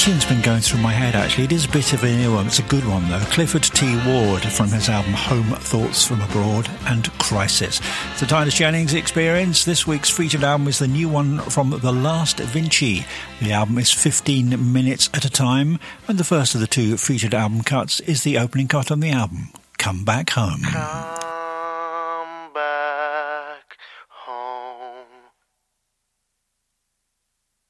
tune's been going through my head, actually. It is a bit of an earworm. It's a good one, though. Clifford T. Ward from his album Home Thoughts from Abroad and Crisis. The Titus Jennings Experience. This week's featured album is the new one from The Last Vinci. The album is 15 minutes at a time, and the first of the two featured album cuts is the opening cut on the album, Come Back Home.